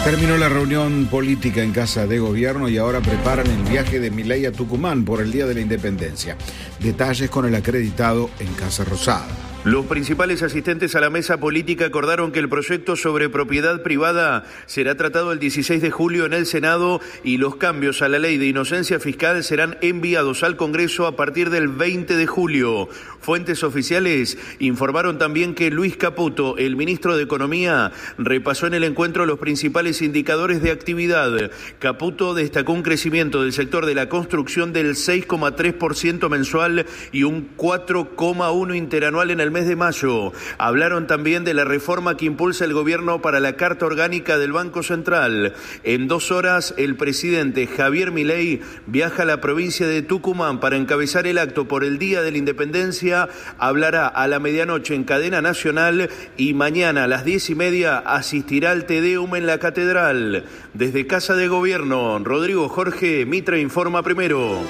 Terminó la reunión política en Casa de Gobierno y ahora preparan el viaje de Milei a Tucumán por el Día de la Independencia. Detalles con el acreditado en Casa Rosada. Los principales asistentes a la mesa política acordaron que el proyecto sobre propiedad privada será tratado el 16 de julio en el Senado y los cambios a la ley de inocencia fiscal serán enviados al Congreso a partir del 20 de julio. Fuentes oficiales informaron también que Luis Caputo, el ministro de Economía, repasó en el encuentro los principales indicadores de actividad. Caputo destacó un crecimiento del sector de la construcción del 6,3% mensual y un 4,1% interanual en el mes de mayo. Hablaron también de la reforma que impulsa el gobierno para la Carta Orgánica del Banco Central. En 2 horas, el presidente Javier Milei viaja a la provincia de Tucumán para encabezar el acto por el Día de la Independencia. Hablará a la medianoche en cadena nacional y mañana a las 10:30 asistirá al Te Deum en la catedral. Desde Casa de Gobierno, Rodrigo Jorge, Mitre Informa Primero.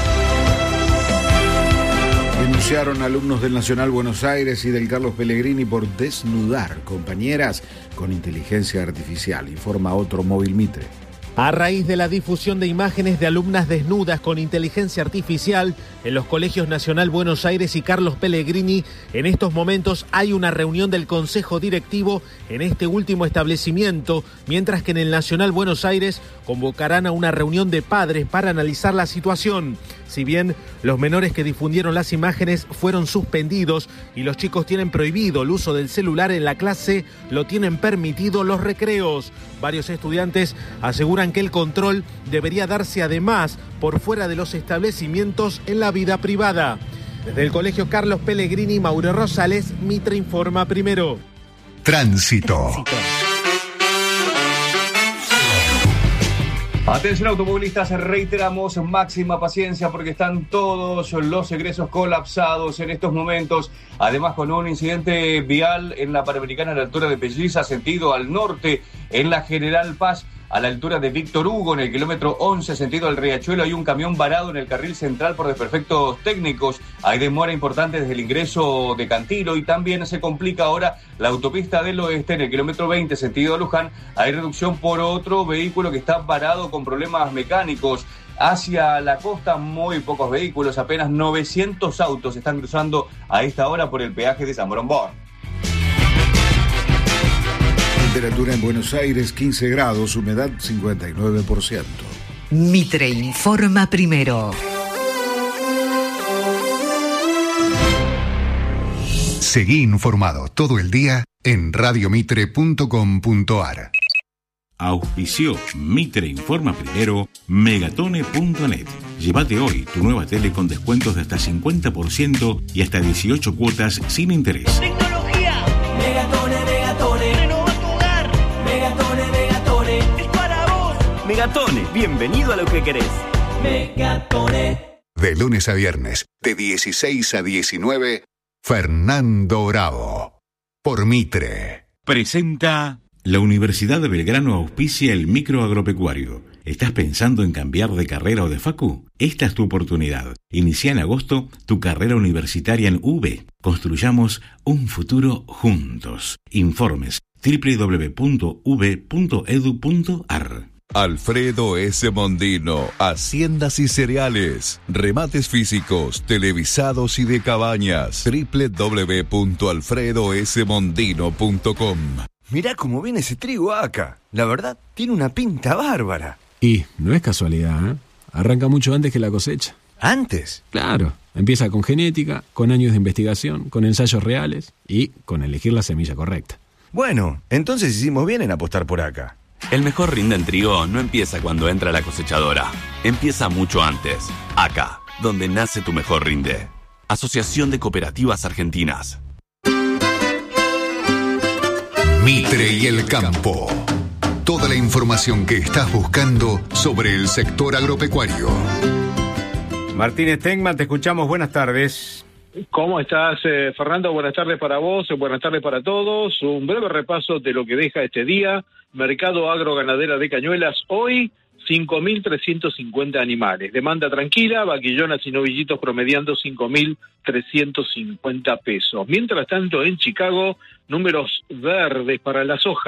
Denunciaron alumnos del Nacional Buenos Aires y del Carlos Pellegrini por desnudar compañeras con inteligencia artificial, informa otro móvil Mitre. A raíz de la difusión de imágenes de alumnas desnudas con inteligencia artificial en los colegios Nacional Buenos Aires y Carlos Pellegrini, en estos momentos hay una reunión del Consejo Directivo en este último establecimiento, mientras que en el Nacional Buenos Aires convocarán a una reunión de padres para analizar la situación. Si bien los menores que difundieron las imágenes fueron suspendidos y los chicos tienen prohibido el uso del celular en la clase, lo tienen permitido los recreos. Varios estudiantes aseguran que el control debería darse además por fuera de los establecimientos en la vida privada. Desde el Colegio Carlos Pellegrini, Mauro Rosales, Mitre Informa Primero. Tránsito. Atención automovilistas, reiteramos máxima paciencia porque están todos los egresos colapsados en estos momentos. Además, con un incidente vial en la Panamericana a la altura de Pelliza, sentido al norte, en la General Paz, a la altura de Víctor Hugo, en el kilómetro 11, sentido al Riachuelo, hay un camión varado en el carril central por desperfectos técnicos. Hay demora importante desde el ingreso de Cantilo y también se complica ahora la autopista del oeste en el kilómetro 20, sentido a Luján. Hay reducción por otro vehículo que está varado con problemas mecánicos. Hacia la costa, muy pocos vehículos, apenas 900 autos están cruzando a esta hora por el peaje de San Borondón. Temperatura en Buenos Aires 15 grados, humedad 59%. Mitre Informa Primero. Seguí informado todo el día en radiomitre.com.ar. Auspició Mitre Informa Primero, Megatone.net. Llévate hoy tu nueva tele con descuentos de hasta 50% y hasta 18 cuotas sin interés. Tecnología. Megatone, Megatone. Renova tu hogar. Megatone, Megatone. Es para vos. Megatone, bienvenido a lo que querés. Megatone. De lunes a viernes, de 16 a 19, Fernando Bravo. Por Mitre. Presenta... La Universidad de Belgrano auspicia el microagropecuario. ¿Estás pensando en cambiar de carrera o de facu? Esta es tu oportunidad. Inicia en agosto tu carrera universitaria en UB. Construyamos un futuro juntos. Informes www.ub.edu.ar. Alfredo S. Mondino, Haciendas y Cereales, remates físicos, televisados y de cabañas. www.alfredosmondino.com. Mirá cómo viene ese trigo acá. La verdad, tiene una pinta bárbara. Y no es casualidad, ¿eh? Arranca mucho antes que la cosecha. ¿Antes? Claro. Empieza con genética, con años de investigación, con ensayos reales y con elegir la semilla correcta. Bueno, entonces hicimos bien en apostar por acá. El mejor rinde en trigo no empieza cuando entra la cosechadora. Empieza mucho antes. Acá, donde nace tu mejor rinde. Asociación de Cooperativas Argentinas. Mitre y el campo. Toda la información que estás buscando sobre el sector agropecuario. Martín Stegman, te escuchamos. Buenas tardes. ¿Cómo estás, Fernando? Buenas tardes para vos, buenas tardes para todos. Un breve repaso de lo que deja este día. Mercado agroganadera de Cañuelas. Hoy, 5.350 animales. Demanda tranquila, vaquillonas y novillitos promediando 5.350 pesos. Mientras tanto, en Chicago, números verdes para la soja.